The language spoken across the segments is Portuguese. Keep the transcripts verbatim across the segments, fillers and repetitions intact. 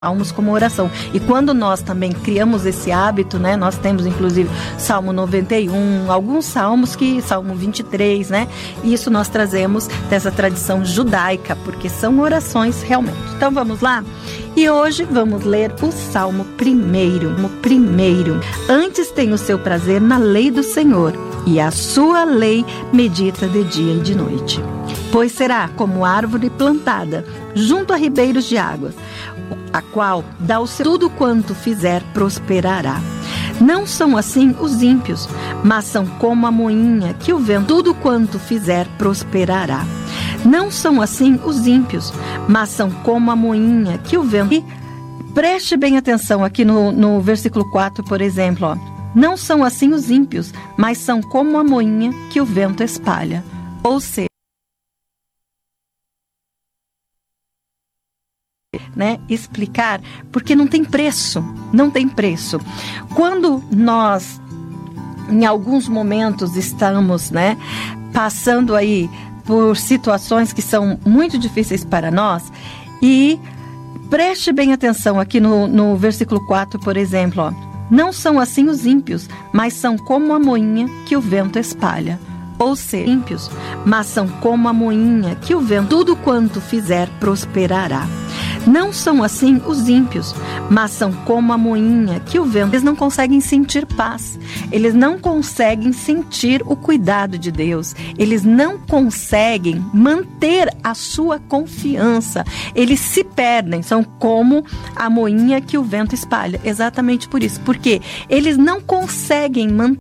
Salmos como oração. E quando nós também criamos esse hábito, né? Nós temos inclusive Salmo noventa e um, alguns salmos que, Salmo vinte e três, né? E isso nós trazemos dessa tradição judaica, porque são orações realmente. Então vamos lá? E hoje vamos ler o Salmo primeiro, o primeiro. Antes tem o seu prazer na lei do Senhor, e a sua lei medita de dia e de noite. Pois será como árvore plantada junto a ribeiros de águas, a qual dá o seu tudo quanto fizer prosperará. Não são assim os ímpios, mas são como a moinha que o vento tudo quanto fizer prosperará. Não são assim os ímpios, mas são como a moinha que o vento... E preste bem atenção aqui no, no versículo quatro, por exemplo, ó. Não são assim os ímpios, mas são como a moinha que o vento espalha. Ou seja, né, explicar, porque não tem preço, não tem preço. Quando nós, em alguns momentos, estamos, né, passando aí por situações que são muito difíceis para nós, e preste bem atenção aqui no, no versículo quatro, por exemplo, ó. Não são assim os ímpios, mas são como a moinha que o vento espalha. Ou seja, ímpios, mas são como a moinha que o vento tudo quanto fizer prosperará. Não são assim os ímpios, mas são como a moinha que o vento... Eles não conseguem sentir paz, eles não conseguem sentir o cuidado de Deus, eles não conseguem manter a sua confiança, eles se perdem, são como a moinha que o vento espalha. Exatamente por isso, porque eles não conseguem manter...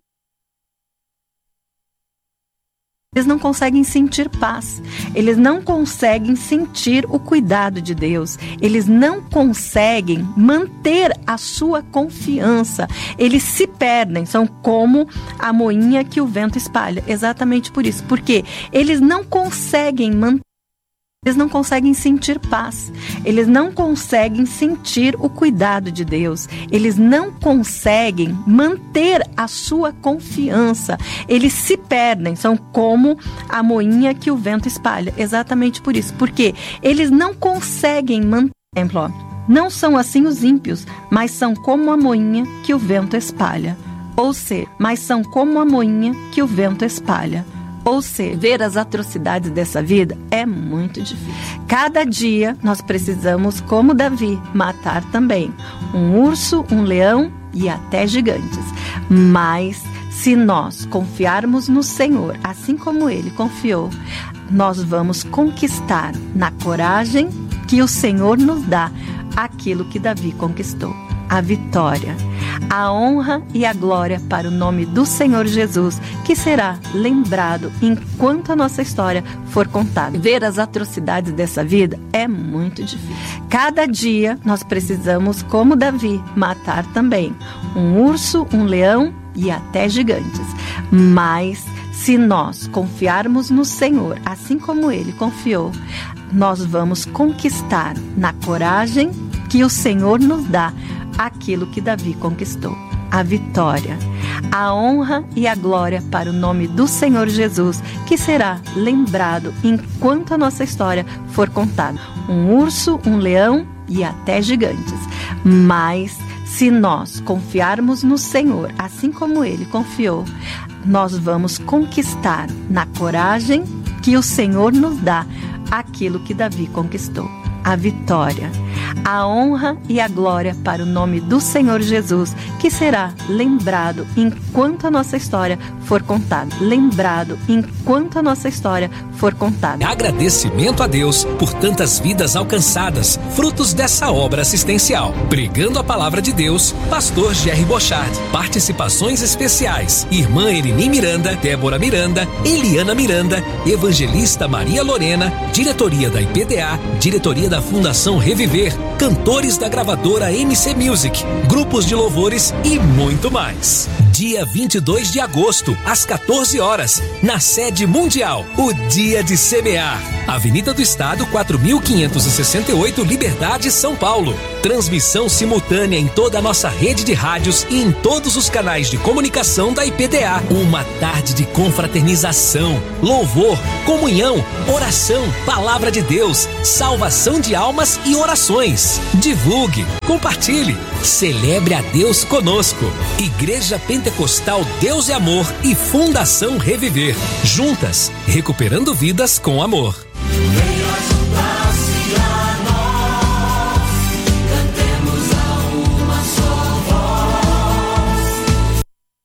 Eles não conseguem sentir paz, eles não conseguem sentir o cuidado de Deus, eles não conseguem manter a sua confiança, eles se perdem, são como a moinha que o vento espalha. Exatamente por isso, porque eles não conseguem manter... Eles não conseguem sentir paz, eles não conseguem sentir o cuidado de Deus, eles não conseguem manter a sua confiança, eles se perdem, são como a moinha que o vento espalha. Exatamente por isso, porque eles não conseguem manter... Exemplo, ó, não são assim os ímpios, mas são como a moinha que o vento espalha. Ou seja, mas são como a moinha que o vento espalha. Ou seja, ver as atrocidades dessa vida é muito difícil. Cada dia nós precisamos, como Davi, matar também um urso, um leão e até gigantes. Mas se nós confiarmos no Senhor, assim como Ele confiou, nós vamos conquistar na coragem que o Senhor nos dá aquilo que Davi conquistou. A vitória, a honra e a glória para o nome do Senhor Jesus, que será lembrado enquanto a nossa história for contada. Ver as atrocidades dessa vida é muito difícil. Cada dia nós precisamos, como Davi, matar também um urso, um leão e até gigantes. Mas se nós confiarmos no Senhor, assim como Ele confiou, nós vamos conquistar na coragem que o Senhor nos dá aquilo que Davi conquistou. A vitória, a honra e a glória para o nome do Senhor Jesus, que será lembrado enquanto a nossa história for contada. Um urso, um leão e até gigantes. Mas se nós confiarmos no Senhor, assim como Ele confiou, nós vamos conquistar na coragem que o Senhor nos dá aquilo que Davi conquistou. A vitória, a honra e a glória para o nome do Senhor Jesus, que será lembrado enquanto a nossa história for contada. Lembrado enquanto a nossa história for contada. Agradecimento a Deus por tantas vidas alcançadas, frutos dessa obra assistencial. Pregando a palavra de Deus, Pastor Jerry Bochard. Participações especiais: Irmã Elini Miranda, Débora Miranda, Eliana Miranda, Evangelista Maria Lorena, Diretoria da I P D A, Diretoria da Fundação Reviver, cantores da gravadora M C Music, grupos de louvores e muito mais. Dia vinte e dois de agosto, às quatorze horas, na sede mundial, o Dia de Semear. Avenida do Estado, quatro mil quinhentos e sessenta e oito, Liberdade, São Paulo. Transmissão simultânea em toda a nossa rede de rádios e em todos os canais de comunicação da I P D A. Uma tarde de confraternização, louvor, comunhão, oração, palavra de Deus, salvação de almas e orações. Divulgue, compartilhe, celebre a Deus conosco. Igreja Pentecostal Deus e Amor e Fundação Reviver. Juntas, recuperando vidas com amor. Venha juntar-se a nós, cantemos a uma só voz.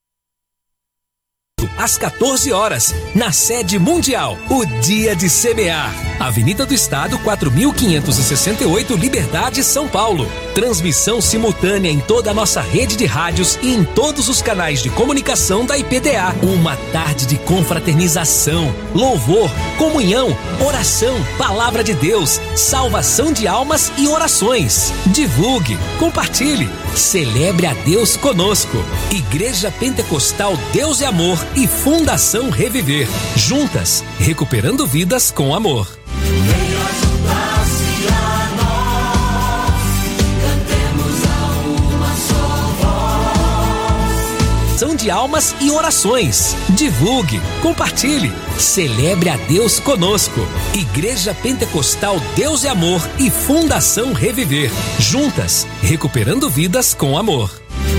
Às quatorze horas, na sede mundial, o Dia de Semear. Avenida do Estado, quatro mil quinhentos e sessenta e oito, Liberdade, São Paulo. Transmissão simultânea em toda a nossa rede de rádios e em todos os canais de comunicação da I P D A. Uma tarde de confraternização, louvor, comunhão, oração, palavra de Deus, salvação de almas e orações. Divulgue, compartilhe, celebre a Deus conosco. Igreja Pentecostal Deus e Amor e Fundação Reviver. Juntas, recuperando vidas com amor. Venha juntar-se a nós, cantemos a uma só voz. São de almas e orações. Divulgue, compartilhe, celebre a Deus conosco. Igreja Pentecostal Deus e Amor e Fundação Reviver. Juntas, recuperando vidas com amor.